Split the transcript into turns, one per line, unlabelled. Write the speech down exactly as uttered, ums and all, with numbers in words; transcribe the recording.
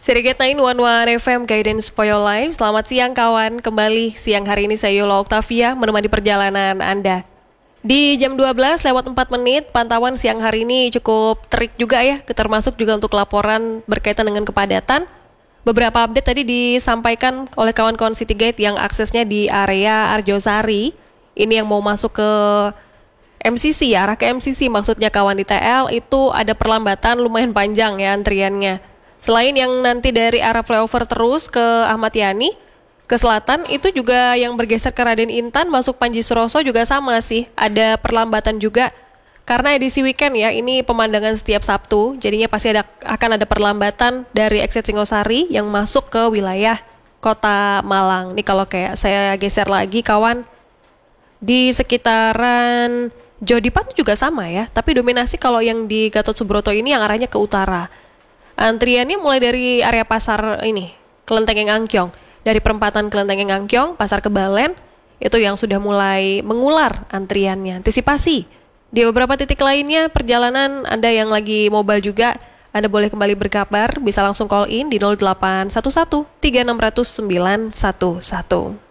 Siriget sembilan satu satu F M Guidance for Your Life. Selamat siang kawan, kembali siang hari ini saya Yola Octavia menemani perjalanan Anda. Di jam dua belas lewat empat menit, pantauan siang hari ini cukup terik juga ya, termasuk juga untuk laporan berkaitan dengan kepadatan. Beberapa update tadi disampaikan oleh kawan-kawan City Guide yang aksesnya di area Arjosari. Ini yang mau masuk ke M C C ya, arah ke M C C maksudnya kawan di T L, itu ada perlambatan lumayan panjang ya antriannya. Selain yang nanti dari arah flyover terus ke Ahmad Yani, ke selatan, itu juga yang bergeser ke Raden Intan masuk Panji Suroso juga sama sih, ada perlambatan juga. Karena edisi weekend ya, ini pemandangan setiap Sabtu, jadinya pasti ada, akan ada perlambatan dari exit Singosari yang masuk ke wilayah Kota Malang. Nih kalau kayak saya geser lagi kawan, di sekitaran Jodipan juga sama ya, tapi dominasi kalau yang di Gatot Subroto ini yang arahnya ke utara. Antriannya mulai dari area pasar ini, Kelenteng Angkyong. Dari perempatan Kelenteng Angkyong, pasar Kebalen, itu yang sudah mulai mengular antriannya. Antisipasi. Di beberapa titik lainnya, perjalanan Anda yang lagi mobile juga, Anda boleh kembali berkabar, bisa langsung call in di nol delapan satu satu tiga enam nol nol sembilan satu satu.